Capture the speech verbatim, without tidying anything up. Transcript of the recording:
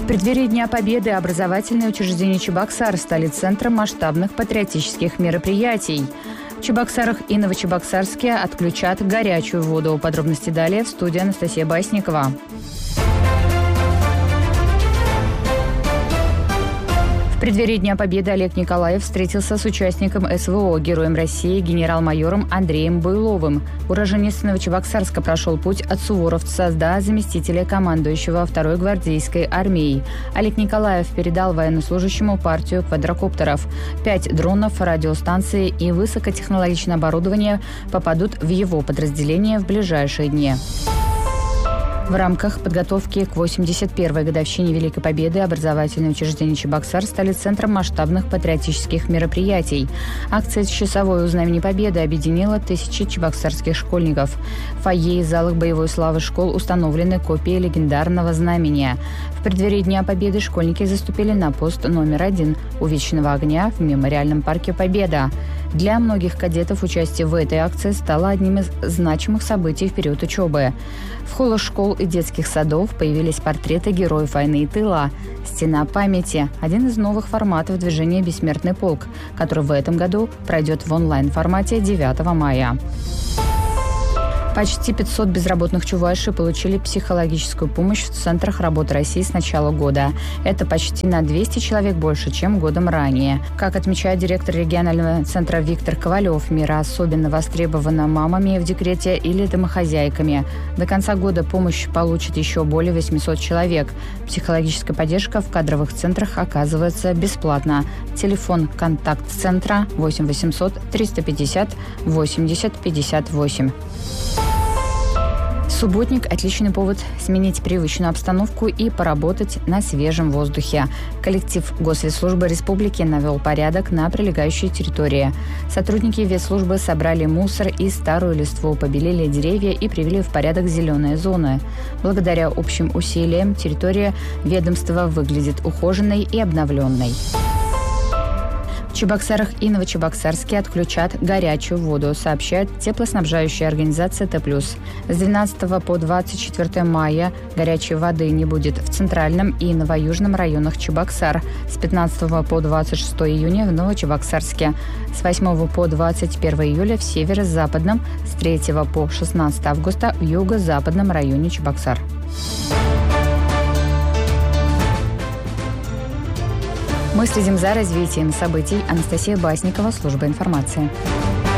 преддверии Дня Победы образовательные учреждения Чебоксар стали центром масштабных патриотических мероприятий. В Чебоксарах и Новочебоксарске отключат горячую воду. Подробности далее в студии Анастасия Басникова. В преддверии Дня Победы Олег Николаев встретился с участником СВО, героем России, генерал-майором Андреем Буйловым. Уроженец Новочебоксарска прошел путь от суворовца до заместителя командующего второй гвардейской армией. Олег Николаев передал военнослужащему партию квадрокоптеров. Пять дронов, радиостанции и высокотехнологичное оборудование попадут в его подразделение в ближайшие дни. В рамках подготовки к восемьдесят первой годовщине Великой Победы образовательные учреждения Чебоксар стали центром масштабных патриотических мероприятий. Акция «Часовой у знамени Победы» объединила тысячи чебоксарских школьников. В фойе и залах боевой славы школ установлены копии легендарного знамения. В преддверии Дня Победы школьники заступили на пост номер один у Вечного огня в мемориальном парке «Победа». Для многих кадетов участие в этой акции стало одним из значимых событий в период учебы. В холлах школ и детских садов появились портреты героев войны и тыла. «Стена памяти» – один из новых форматов движения «Бессмертный полк», который в этом году пройдет в онлайн-формате девятого мая. Почти пятьсот безработных чувашей получили психологическую помощь в центрах работы России с начала года. Это почти на двести человек больше, чем годом ранее. Как отмечает директор регионального центра Виктор Ковалев, мера особенно востребована мамами в декрете или домохозяйками. До конца года помощь получит еще более восемьсот человек. Психологическая поддержка в кадровых центрах оказывается бесплатно. Телефон контакт-центра восемь восемьсот триста пятьдесят восемьдесят пятьдесят восемь. Субботник – отличный повод сменить привычную обстановку и поработать на свежем воздухе. Коллектив Госветслужбы Республики навел порядок на прилегающей территории. Сотрудники ветслужбы собрали мусор и старую листву, побелили деревья и привели в порядок зеленые зоны. Благодаря общим усилиям территория ведомства выглядит ухоженной и обновленной. В Чебоксарах и Новочебоксарске отключат горячую воду, сообщает теплоснабжающая организация Т плюс. С двенадцатого по двадцать четвёртое мая горячей воды не будет в центральном и новоюжном районах Чебоксар. С пятнадцатого по двадцать шестое июня в Новочебоксарске. С восьмого по двадцать первое июля в северо-западном. С третьего по шестнадцатое августа в юго-западном районе Чебоксар. Мы следим за развитием событий. Анастасия Басникова, служба информации.